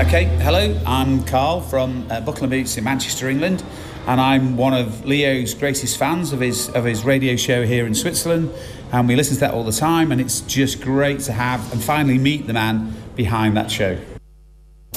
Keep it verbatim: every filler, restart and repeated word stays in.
Okay, hello, I'm Carl from uh, Buckle and Boots in Manchester, England, and I'm one of Leo's greatest fans of his of his radio show here in Switzerland, and we listen to that all the time, and it's just great to have and finally meet the man behind that show.